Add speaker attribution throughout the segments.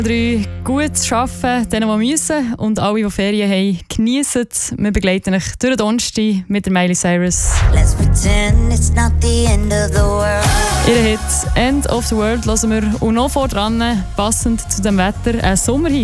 Speaker 1: 3 gut arbeiten, denen, die müssen, und alle, die Ferien haben, geniessen es. Wir begleiten euch durch den Donnerstag mit der Miley Cyrus.
Speaker 2: Let's pretend it's not the end of the world.
Speaker 1: Ihren Hit «End of the World» hören wir und noch vor dran, passend zu dem Wetter, ein Sommerhit.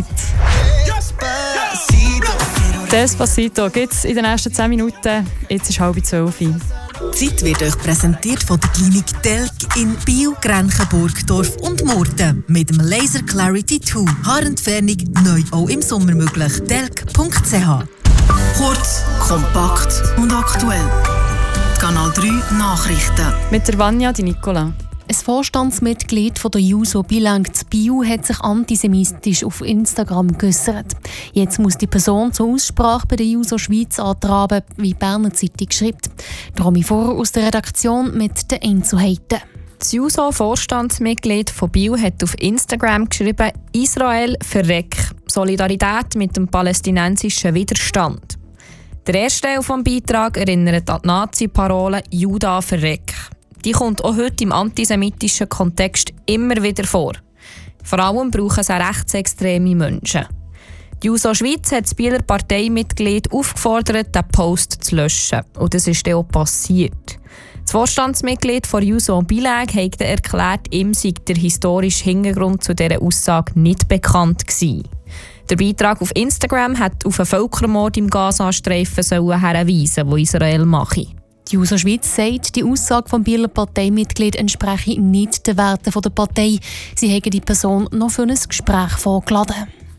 Speaker 1: Despacito gibt es in den nächsten 10 Minuten. Jetzt ist 11:30.
Speaker 3: Die Zeit wird euch präsentiert von der Klinik Delk in Biel, Grenchen, Burgdorf und Murten. Mit dem Laser Clarity 2. Haarentfernung neu auch im Sommer möglich. delk.ch. Kurz, kompakt und aktuell. Kanal 3 Nachrichten.
Speaker 1: Mit der Vanja Di Nicola.
Speaker 4: Ein Vorstandsmitglied von der Juso Bilang zu Biel hat sich antisemitisch auf Instagram geäussert. Jetzt muss die Person zur Aussprache bei der Juso Schweiz antraben, wie die Berner Zeitung schreibt. Romy Vorer aus der Redaktion mit den Einzelheiten.
Speaker 5: Das Juso-Vorstandsmitglied von Biel hat auf Instagram geschrieben: Israel verreck. Solidarität mit dem palästinensischen Widerstand. Der erste Teil des Beitrags erinnert an die Nazi-Parole «Juda verreck». Die kommt auch heute im antisemitischen Kontext immer wieder vor. Vor allem brauchen es auch rechtsextreme Menschen. Die JUSO Schweiz hat das Bieler Parteimitglied aufgefordert, den Post zu löschen. Und das ist dann auch passiert. Das Vorstandsmitglied von JUSO Bilag hat erklärt, ihm sei der historische Hintergrund zu dieser Aussage nicht bekannt gewesen. Der Beitrag auf Instagram hat auf einen Völkermord im Gazastreifen hinweisen, den Israel mache.
Speaker 4: Die JUSO Schweiz sagt, die Aussage des Bieler Parteimitglied entspreche nicht den Werten der Partei. Sie haben die Person noch für ein Gespräch vorgeladen.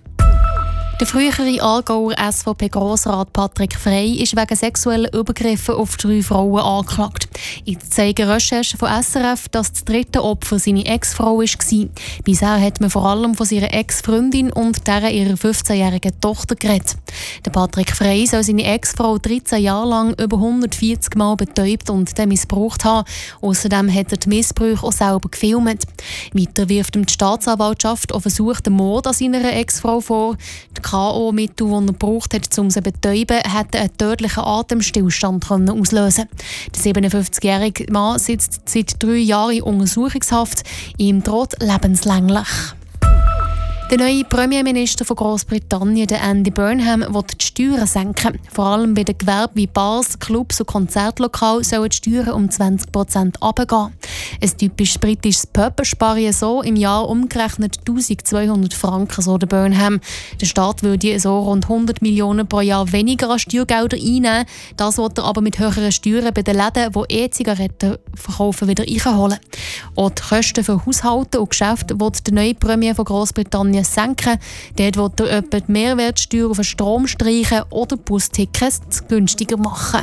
Speaker 4: Der frühere Aargauer SVP-Grossrat Patrick Frey ist wegen sexueller Übergriffe auf 3 Frauen angeklagt. Jetzt zeigen Recherchen von SRF, dass das dritte Opfer seine Ex-Frau war. Bisher hat man vor allem von seiner Ex-Freundin und deren ihrer 15-jährigen Tochter geredet. Der Patrick Frey soll seine Ex-Frau 13 Jahre lang über 140 Mal betäubt und dann missbraucht haben. Außerdem hat er die Missbrauche auch selber gefilmt. Weiter wirft ihm die Staatsanwaltschaft auf versuchten Mord an seiner Ex-Frau vor. K.O.-Mittel, das er gebraucht hat, um sie zu betäuben, hätte einen tödlichen Atemstillstand auslösen können. Der 57-jährige Mann sitzt seit 3 Jahren in Untersuchungshaft. Ihm droht lebenslänglich. Der neue Premierminister von Großbritannien, Andy Burnham, will die Steuern senken. Vor allem bei den Gewerben wie Bars, Clubs und Konzertlokalen sollen die Steuern um 20% runtergehen. Ein typisch britisches Pub spare so im Jahr umgerechnet 1200 Franken, so der Burnham. Der Staat würde so rund 100 Millionen pro Jahr weniger an Steuergelder einnehmen. Das will er aber mit höheren Steuern bei den Läden, die E-Zigaretten verkaufen, wieder einholen. Auch die Kosten für Haushalte und Geschäfte will der neue Premier von Großbritannien senken. Dort will er etwa die Mehrwertsteuer auf den Strom streichen oder Bustickets günstiger machen.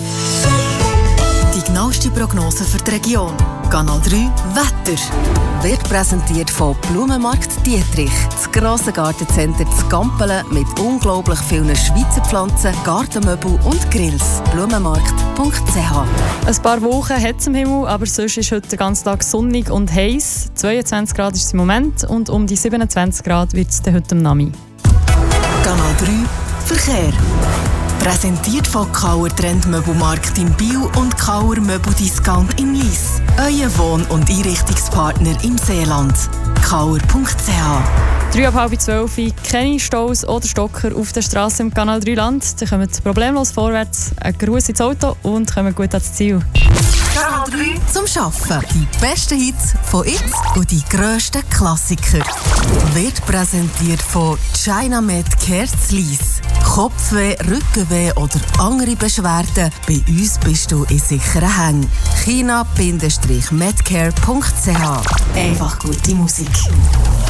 Speaker 3: Die genaueste Prognose für die Region. Kanal 3 Wetter. Wird präsentiert von Blumenmarkt Dietrich. Das grosse Gartencenter zu Gampelen mit unglaublich vielen Schweizer Pflanzen, Gartenmöbel und Grills. Blumenmarkt.ch.
Speaker 1: Ein paar Wochen hat es im Himmel, aber sonst ist heute den ganzen Tag sonnig und heiß. 22 Grad ist es im Moment und um die 27 Grad wird es heute am Nami.
Speaker 3: Kanal 3 Verkehr. Präsentiert von Kauer Trendmöbelmarkt in Biel und Kauer Möbeldiscount in Lyss. Euer Wohn- und Einrichtungspartner im Seeland. Kauer.ch.
Speaker 1: 11:30, keine Staus oder Stocker auf der Straße im Kanal 3 Land. Sie kommen problemlos vorwärts, ein Gruß ins Auto und kommen gut ans Ziel.
Speaker 3: Kanal 3 zum Arbeiten. Die besten Hits von jetzt und die grössten Klassiker. Wird präsentiert von China Med Care Lyss. Kopfweh, Rückenweh oder andere Beschwerden? Bei uns bist du in sicheren Hängen. China-medcare.ch. Einfach gute Musik.